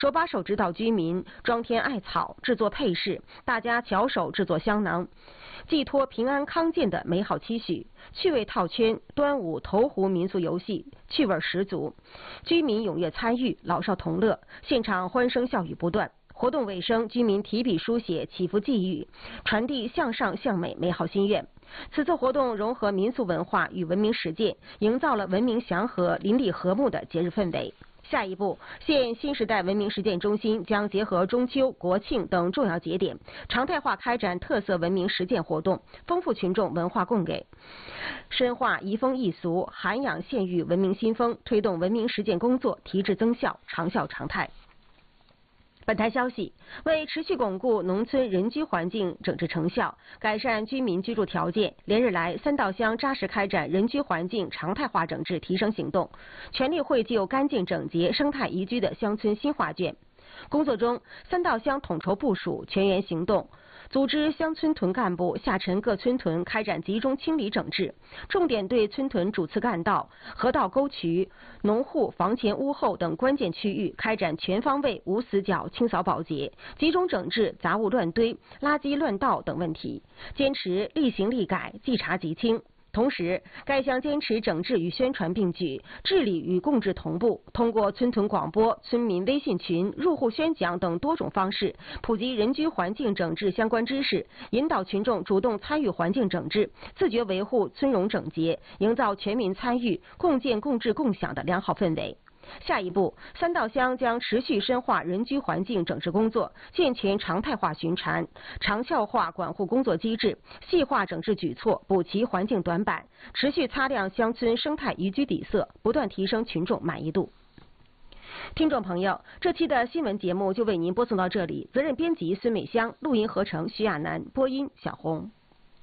手把手指导居民装填艾草、制作配饰，大家巧手制作香囊，寄托平安康健的美好期许。趣味套圈、端午投壶民俗游戏趣味十足，居民踊跃参与，老少同乐，现场欢声笑语不断。活动尾声，居民提笔书写祈福寄语，传递向上向美美好心愿。此次活动融合民俗文化与文明实践，营造了文明祥和、邻里和睦的节日氛围。下一步，县新时代文明实践中心将结合中秋、国庆等重要节点，常态化开展特色文明实践活动，丰富群众文化供给，深化移风易俗、涵养县域文明新风，推动文明实践工作提质增效、长效常态。本台消息，为持续巩固农村人居环境整治成效，改善居民居住条件，连日来三道乡扎实开展人居环境常态化整治提升行动，全力绘就干净整洁、生态宜居的乡村新画卷。工作中，三道乡统筹部署，全员行动，组织乡村屯干部下沉各村屯开展集中清理整治，重点对村屯主次干道、河道沟渠、农户房前屋后等关键区域开展全方位无死角清扫保洁，集中整治杂物乱堆、垃圾乱倒等问题，坚持立行立改、即查即清。同时，该乡坚持整治与宣传并举，治理与共治同步，通过村屯广播、村民微信群、入户宣讲等多种方式，普及人居环境整治相关知识，引导群众主动参与环境整治，自觉维护村容整洁，营造全民参与、共建共治共享的良好氛围。下一步，三道乡将持续深化人居环境整治工作，健全常态化巡查、长效化管护工作机制，细化整治举措，补齐环境短板，持续擦亮乡村生态宜居底色，不断提升群众满意度。听众朋友，这期的新闻节目就为您播送到这里，责任编辑孙美香，录音合成徐亚楠，播音小红。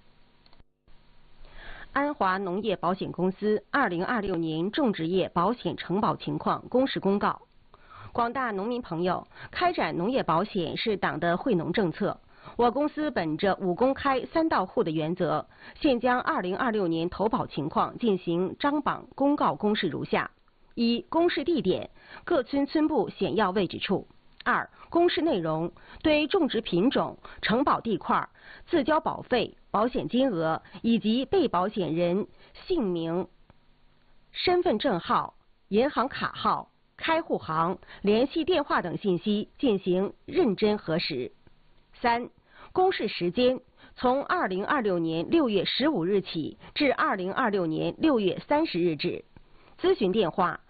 安华农业保险公司2026年种植业保险承保情况公示公告。广大农民朋友，开展农业保险是党的惠农政策。我公司本着5公开3到户的原则，现将2026年投保情况进行张榜公告公示如下：一、公示地点，各村村部显要位置处。2、公示内容，对种植品种、承保地块、自交保费、保险金额以及被保险人姓名、身份证号、银行卡号、开户行、联系电话等信息进行认真核实。3、公示时间，从2026年6月15日起至2026年6月30日止。咨询电话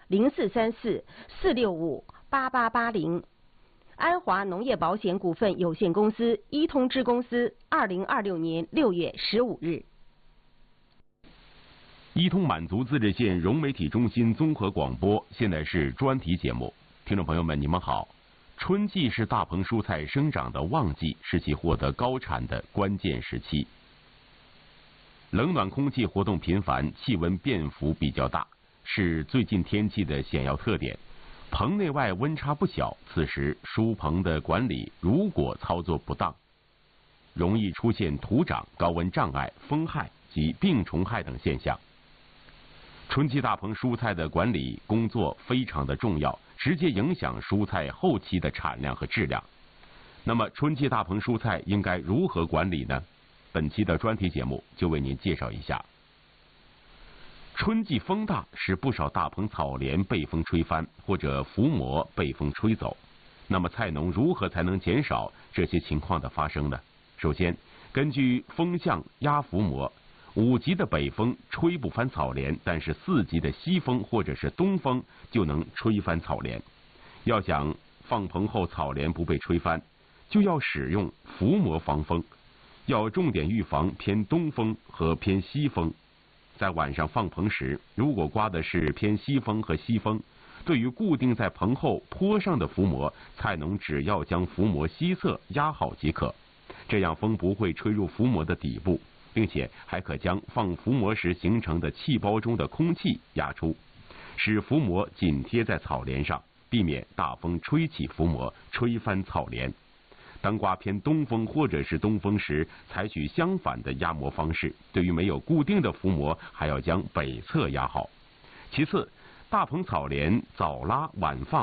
0434-465-8880。安华农业保险股份有限公司一通知公司2026年6月15日。 一通满族自治县融媒体中心综合广播，现在是专题节目。听众朋友们，你们好。春季是大棚蔬菜生长的旺季，是其获得高产的关键时期。冷暖空气活动频繁，气温变幅比较大，是最近天气的显要特点。棚内外温差不小，此时疏棚的管理如果操作不当，容易出现土长、高温障碍、风害及病虫害等现象。春季大棚蔬菜的管理工作非常的重要，直接影响蔬菜后期的产量和质量。那么春季大棚蔬菜应该如何管理呢？本期的专题节目就为您介绍一下。春季风大，使不少大棚草莲被风吹翻，或者浮膜被风吹走。那么菜农如何才能减少这些情况的发生呢？首先，根据风向压浮膜，5级的北风吹不翻草莲，但是4级的西风或者是东风就能吹翻草莲。要想放棚后草莲不被吹翻，就要使用浮膜防风，要重点预防偏东风和偏西风。在晚上放棚时，如果刮的是偏西风和西风，对于固定在棚后坡上的浮膜，菜农只要将浮膜西侧压好即可，这样风不会吹入浮膜的底部，并且还可将放浮膜时形成的气包中的空气压出，使浮膜紧贴在草莲上，避免大风吹起浮膜，吹翻草莲。当刮偏东风或者是东风时，采取相反的压膜方式，对于没有固定的浮膜，还要将北侧压好。其次，大棚草莲早拉晚放，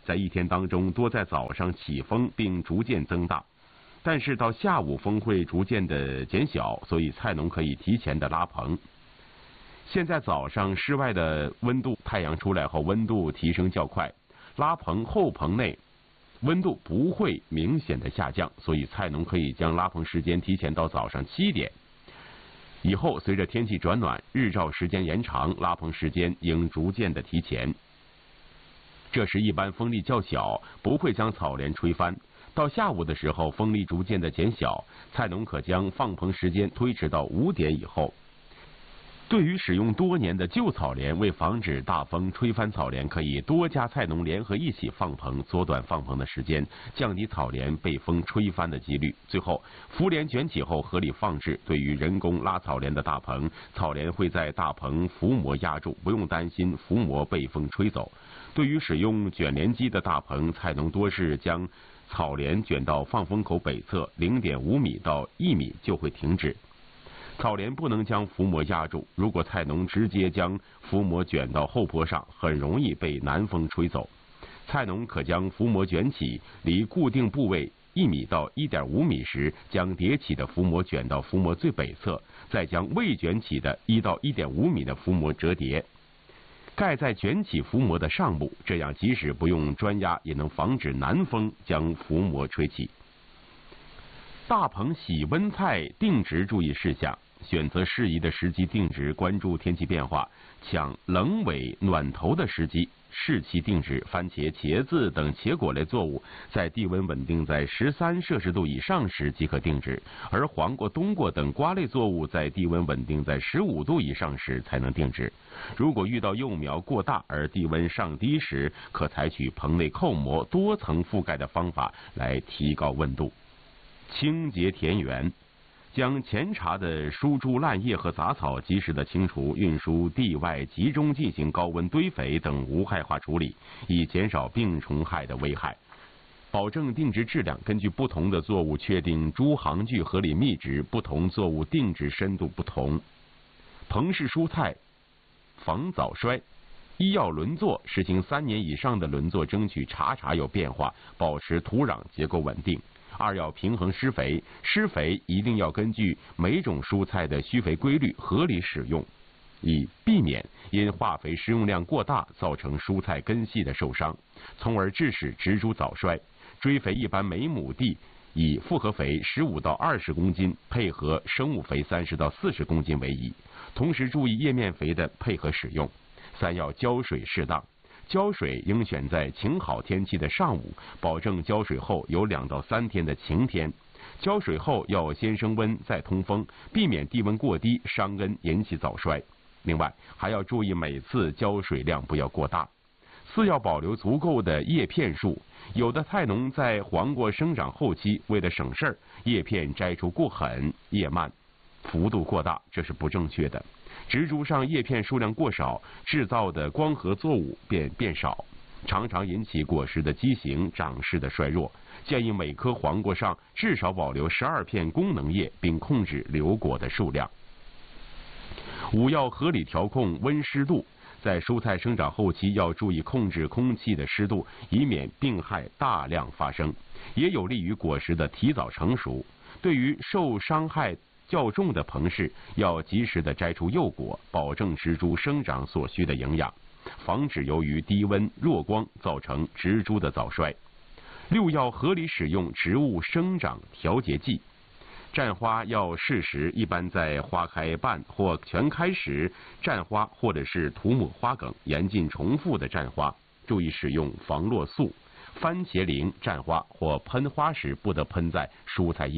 在一天当中多在早上起风并逐渐增大，但是到下午风会逐渐的减小，所以菜农可以提前的拉棚。现在早上室外的温度，太阳出来后温度提升较快，拉棚后棚内温度不会明显的下降，所以菜农可以将拉棚时间提前到早上7点。以后随着天气转暖，日照时间延长，拉棚时间应逐渐的提前。这时一般风力较小，不会将草帘吹翻。到下午的时候，风力逐渐的减小，菜农可将放棚时间推迟到5点以后。对于使用多年的旧草帘，为防止大风吹翻草帘，可以多家菜农联合一起放棚，缩短放棚的时间，降低草帘被风吹翻的几率。最后，浮帘卷起后合理放置。对于人工拉草帘的大棚，草帘会在大棚浮膜压住，不用担心浮膜被风吹走。对于使用卷帘机的大棚，菜农多是将草帘卷到放风口北侧0.5米到1米就会停止。草帘不能将浮膜压住，如果菜农直接将浮膜卷到后坡上，很容易被南风吹走。菜农可将浮膜卷起，离固定部位1米到1.5米时，将叠起的浮膜卷到浮膜最北侧，再将未卷起的1到1.5米的浮膜折叠，盖在卷起浮膜的上部，这样即使不用砖压，也能防止南风将浮膜吹起。大棚洗温菜定植注意事项：选择适宜的时机定植，关注天气变化，抢冷尾暖头的时机，适期定植。番茄、茄子等茄果类作物在地温稳定在13摄氏度以上时即可定植，而黄瓜、冬瓜等瓜类作物在地温稳定在15度以上时才能定植。如果遇到幼苗过大而地温尚低时，可采取棚内扣膜、多层覆盖的方法来提高温度。清洁田园，将前茬的疏株烂叶和杂草及时的清除，运输地外集中进行高温堆肥等无害化处理，以减少病虫害的危害。保证定植质量，根据不同的作物确定株行距合理密植，不同作物定植深度不同。棚式蔬菜防早衰，一要轮作，实行3年以上的轮作，争取茬茬有变化，保持土壤结构稳定。2要平衡施肥，施肥一定要根据每种蔬菜的需肥规律合理使用，以避免因化肥使用量过大造成蔬菜根系的受伤，从而致使植株早衰。追肥一般每亩地以复合肥15到20公斤，配合生物肥30到40公斤为宜，同时注意叶面肥的配合使用。3要浇水适当，浇水应选在晴好天气的上午，保证浇水后有2到3天的晴天。浇水后要先升温再通风，避免地温过低伤根引起早衰。另外还要注意每次浇水量不要过大。4要保留足够的叶片数，有的菜农在黄瓜生长后期为了省事儿，叶片摘除过狠，叶蔓幅度过大，这是不正确的。植株上叶片数量过少，制造的光合作物便变少，常常引起果实的畸形、长势的衰弱。建议每颗黄瓜上至少保留12片功能叶，并控制留果的数量。5要合理调控温湿度，在蔬菜生长后期要注意控制空气的湿度，以免病害大量发生，也有利于果实的提早成熟。对于受伤害较重的棚室，要及时的摘除幼果，保证植株生长所需的营养，防止由于低温弱光造成植株的早衰。6要合理使用植物生长调节剂，占花要适时，一般在花开半或全开时占花，或者是涂抹花梗，严禁重复的占花，注意使用防落素。番茄灵占花或喷花时不得喷在蔬菜叶